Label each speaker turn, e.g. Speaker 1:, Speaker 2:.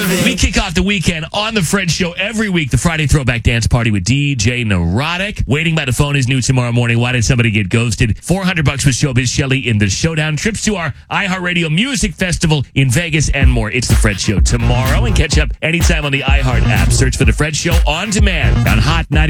Speaker 1: We kick off the weekend on The Fred Show every week, the Friday Throwback Dance Party with DJ Neurotic. Waiting by the phone is new tomorrow morning. Why did somebody get ghosted? $400 with Showbiz Shelley in the showdown. Trips to our iHeartRadio Music Festival in Vegas and more. It's The Fred Show tomorrow, and catch up anytime on the iHeart app. Search for The Fred Show on demand on Hot 90.